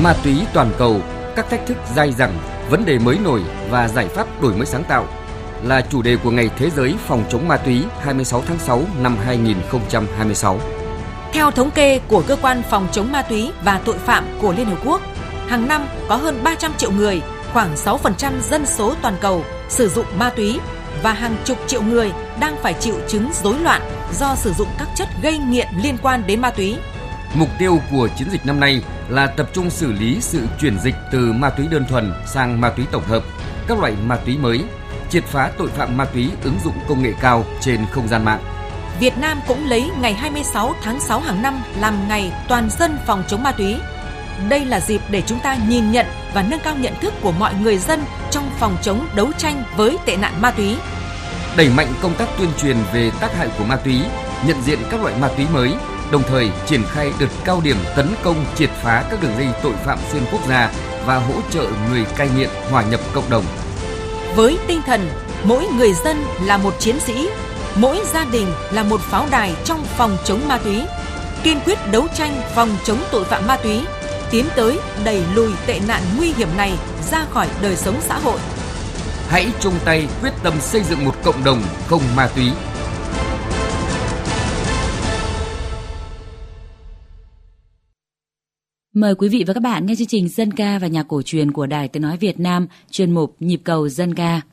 Ma túy toàn cầu, các thách thức dai dẳng, vấn đề mới nổi và giải pháp đổi mới sáng tạo là chủ đề của Ngày Thế giới phòng chống ma túy 26 tháng 6 năm 2026. Theo thống kê của Cơ quan Phòng chống ma túy và tội phạm của Liên Hợp Quốc, hàng năm có hơn 300 triệu người, khoảng 6% dân số toàn cầu sử dụng ma túy và hàng chục triệu người đang phải chịu chứng rối loạn do sử dụng các chất gây nghiện liên quan đến ma túy. Mục tiêu của chiến dịch năm nay là tập trung xử lý sự chuyển dịch từ ma túy đơn thuần sang ma túy tổng hợp, các loại ma túy mới, triệt phá tội phạm ma túy ứng dụng công nghệ cao trên không gian mạng. Việt Nam cũng lấy ngày 26 tháng 6 hàng năm làm ngày toàn dân phòng chống ma túy. Đây là dịp để chúng ta nhìn nhận và nâng cao nhận thức của mọi người dân trong phòng chống đấu tranh với tệ nạn ma túy. Đẩy mạnh công tác tuyên truyền về tác hại của ma túy, nhận diện các loại ma túy mới, đồng thời triển khai đợt cao điểm tấn công triệt phá các đường dây tội phạm xuyên quốc gia và hỗ trợ người cai nghiện hòa nhập cộng đồng. Với tinh thần mỗi người dân là một chiến sĩ, mỗi gia đình là một pháo đài trong phòng chống ma túy, kiên quyết đấu tranh phòng chống tội phạm ma túy, tiến tới đẩy lùi tệ nạn nguy hiểm này ra khỏi đời sống xã hội. Hãy chung tay quyết tâm xây dựng một cộng đồng không ma túy. Mời quý vị và các bạn nghe chương trình Dân ca và nhạc cổ truyền của Đài Tiếng nói Việt Nam, chuyên mục Nhịp cầu dân ca.